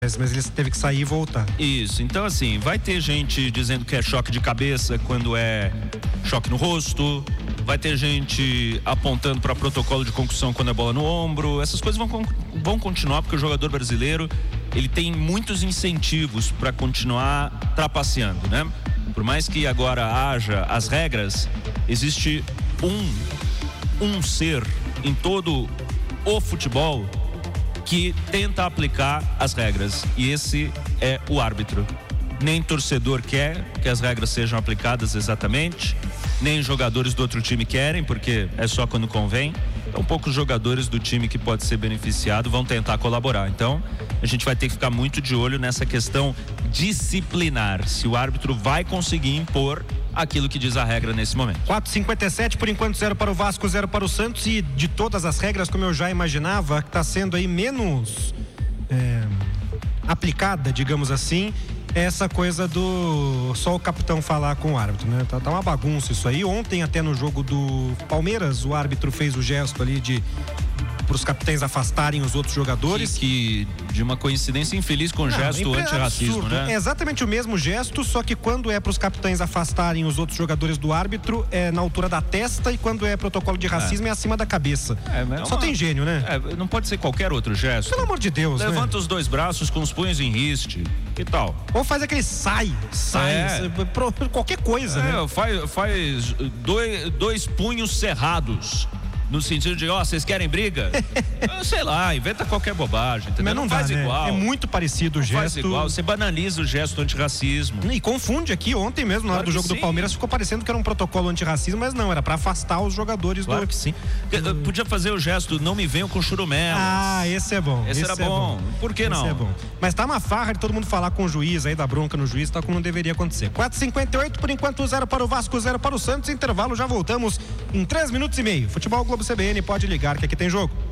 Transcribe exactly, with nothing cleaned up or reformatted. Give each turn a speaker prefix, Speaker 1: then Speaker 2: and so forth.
Speaker 1: mas ele teve que sair e voltar.
Speaker 2: Isso, então assim, vai ter gente dizendo que é choque de cabeça quando é choque no rosto, vai ter gente apontando para protocolo de concussão quando é bola no ombro. Essas coisas vão, vão continuar, porque o jogador brasileiro, ele tem muitos incentivos para continuar trapaceando, né? Por mais que agora haja as regras, existe um, um ser em todo o futebol que tenta aplicar as regras, e esse é o árbitro. Nem torcedor quer que as regras sejam aplicadas exatamente, nem jogadores do outro time querem, porque é só quando convém. Então poucos jogadores do time que pode ser beneficiado vão tentar colaborar. Então a gente vai ter que ficar muito de olho nessa questão disciplinar, se o árbitro vai conseguir impor aquilo que diz a regra nesse momento.
Speaker 1: quatro e cinquenta e sete, por enquanto zero para o Vasco, zero para o Santos, e de todas as regras, como eu já imaginava, está sendo aí menos é, aplicada, digamos assim, essa coisa do só o capitão falar com o árbitro, né? Tá, tá uma bagunça isso aí. Ontem até no jogo do Palmeiras, o árbitro fez o gesto ali de para os capitães afastarem os outros jogadores.
Speaker 2: Que, que de uma coincidência infeliz com o gesto antirracismo, né?
Speaker 1: É exatamente o mesmo gesto, só que quando é para os capitães afastarem os outros jogadores do árbitro, é na altura da testa, e quando é protocolo de racismo é, é acima da cabeça. É, é Só uma... tem gênio, né?
Speaker 2: É, não pode ser qualquer outro gesto.
Speaker 1: Pelo amor de Deus,
Speaker 2: Levanta
Speaker 1: né?
Speaker 2: os dois braços com os punhos em riste. Que tal?
Speaker 1: Ou faz aquele sai, sai,
Speaker 2: é.
Speaker 1: pro, qualquer coisa,
Speaker 2: é,
Speaker 1: né?
Speaker 2: Faz, faz dois, dois punhos cerrados. No sentido de, ó, oh, vocês querem briga? Sei lá, inventa qualquer bobagem, entendeu?
Speaker 1: Mas não, não
Speaker 2: faz
Speaker 1: dá,
Speaker 2: igual.
Speaker 1: Né? É muito parecido o
Speaker 2: não
Speaker 1: gesto.
Speaker 2: Faz igual, você banaliza o gesto antirracismo.
Speaker 1: E confunde aqui, ontem mesmo, na hora
Speaker 2: claro
Speaker 1: do jogo
Speaker 2: sim.
Speaker 1: do Palmeiras, ficou parecendo que era um protocolo antirracismo, mas não, era pra afastar os jogadores
Speaker 2: claro
Speaker 1: do...
Speaker 2: que sim. Do... Podia fazer o gesto, não me venham com churumelas.
Speaker 1: Ah, esse é bom.
Speaker 2: Esse, esse era
Speaker 1: é
Speaker 2: bom.
Speaker 1: bom.
Speaker 2: Por que não?
Speaker 1: Esse é bom. Mas tá uma farra de todo mundo falar com o juiz, aí dá bronca no juiz, tá como não deveria acontecer. quatro e cinquenta e oito, por enquanto zero para o Vasco, zero para o Santos. Intervalo, já voltamos em três minutos e meio. Futebol Globo C B N, pode ligar que aqui tem jogo.